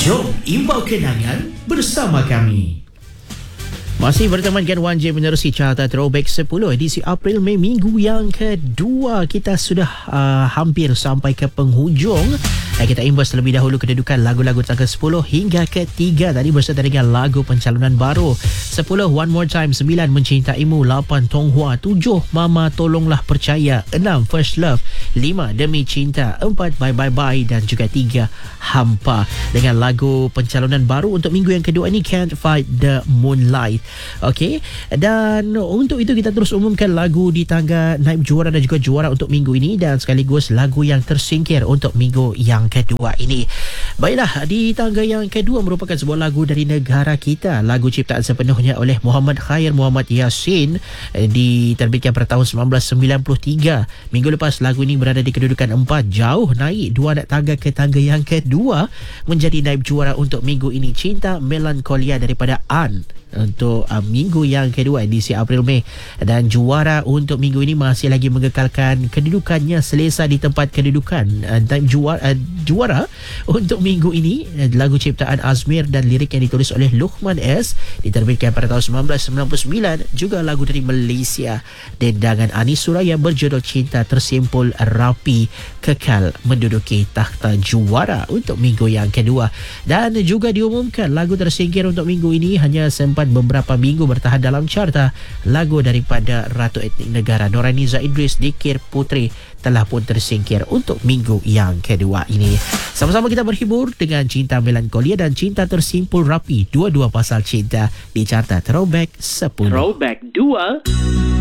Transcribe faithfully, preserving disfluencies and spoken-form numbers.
Jom imbau kenangan bersama kami. Masih bertemankan Wan J menerusi carta Throwback sepuluh edisi April Mei minggu yang kedua. Kita sudah uh, hampir sampai ke penghujung. Dan kita imbas terlebih dahulu kedudukan lagu-lagu tangga sepuluh hingga ketiga tadi berserta dengan lagu pencalonan baru. Sepuluh One More Time, sembilan Mencintaimu, lapan Tonghua, tujuh Mama Tolonglah Percaya, enam First Love, lima Demi Cinta, empat Bye Bye Bye dan juga tiga Hampa. Dengan lagu pencalonan baru untuk minggu yang kedua ini, Can't Fight the Moonlight. Okey, dan untuk itu kita terus umumkan lagu di tangga naib juara dan juga juara untuk minggu ini dan sekaligus lagu yang tersingkir untuk minggu yang kedua ini. Baiklah, di tangga yang kedua merupakan sebuah lagu dari negara kita. Lagu ciptaan sepenuhnya oleh Muhammad Khair Muhammad Yassin, diterbitkan pada tahun sembilan belas sembilan puluh tiga. Minggu lepas lagu ini berada di kedudukan empat, jauh naik dua anak tangga ke tangga yang kedua menjadi naib juara untuk minggu ini, Cinta Melankolia daripada An untuk uh, minggu yang kedua edisi April Mei. Dan juara untuk minggu ini masih lagi mengekalkan kedudukannya selesa di tempat kedudukan uh, dan juara, uh, juara untuk minggu ini uh, lagu ciptaan Azmir dan lirik yang ditulis oleh Luqman S, diterbitkan pada tahun sembilan belas sembilan puluh sembilan. Juga lagu dari Malaysia, Dendangan Anis Suraya berjudul Cinta Tersimpul Rapi, kekal menduduki takhta juara untuk minggu yang kedua. Dan juga diumumkan lagu tersingkir untuk minggu ini hanya sempat beberapa minggu bertahan dalam carta. Lagu daripada Ratu Etnik Negara Noraniza Idris, Dikir Putri, telah pun tersingkir untuk minggu yang kedua ini. Sama-sama kita berhibur dengan Cinta Melankolia dan Cinta Tersimpul Rapi, dua-dua pasal cinta di carta Throwback sepuluh. Throwback dua.